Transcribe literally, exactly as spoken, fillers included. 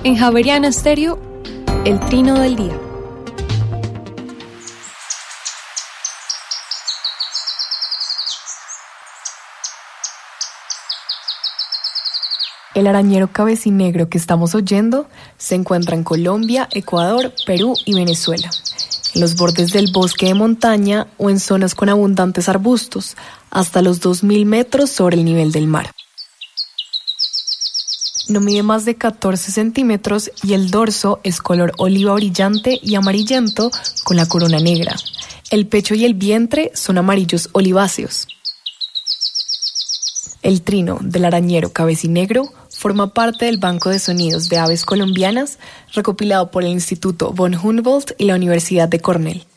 En Javeriana Stereo, el trino del día. El arañero cabecinegro que estamos oyendo se encuentra en Colombia, Ecuador, Perú y Venezuela, en los bordes del bosque de montaña o en zonas con abundantes arbustos, hasta los dos mil metros sobre el nivel del mar. No mide más de catorce centímetros y el dorso es color oliva brillante y amarillento con la corona negra. El pecho y el vientre son amarillos oliváceos. El trino del arañero cabecinegro forma parte del Banco de Sonidos de Aves Colombianas recopilado por el Instituto von Humboldt y la Universidad de Cornell.